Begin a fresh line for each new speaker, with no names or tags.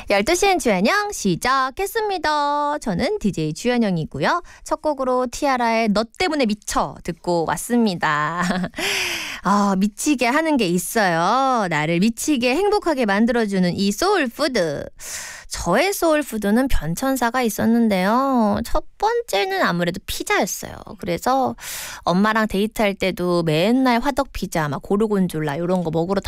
12시엔 주현영 시작했습니다. 저는 DJ 주현영이고요. 첫 곡으로 티아라의 너 때문에 미쳐 듣고 왔습니다. 미치게 하는 게 있어요. 나를 미치게 행복하게 만들어주는 이 소울푸드. 저의 소울푸드는 변천사가 있었는데요. 첫 번째는 아무래도 피자였어요. 그래서 엄마랑 데이트할 때도 맨날 화덕피자, 막 고르곤졸라 이런 거 먹으러